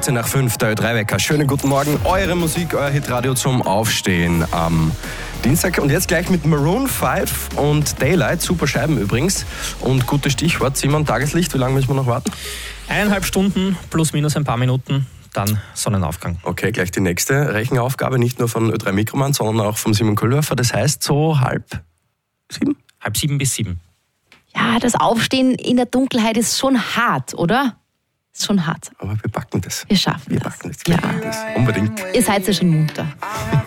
18 nach 5, der Ö3-Wecker. Schönen guten Morgen, eure Musik, euer Hitradio zum Aufstehen am Dienstag. Und jetzt gleich mit Maroon 5 und Daylight, super Scheiben übrigens. Und gutes Stichwort, Simon, Tageslicht, wie lange müssen wir noch warten? 1,5 Stunden plus minus ein paar Minuten, dann Sonnenaufgang. Okay, gleich die nächste Rechenaufgabe, nicht nur von Ö3 Mikroman, sondern auch vom Simon Köhlhöfer. Das heißt so 6:30? 6:30 bis 7. Ja, das Aufstehen in der Dunkelheit ist schon hart, oder? Ist schon hart. Aber wir packen das. Wir schaffen Wir das. packen das. Ja. Unbedingt. Ihr seid ja schon munter.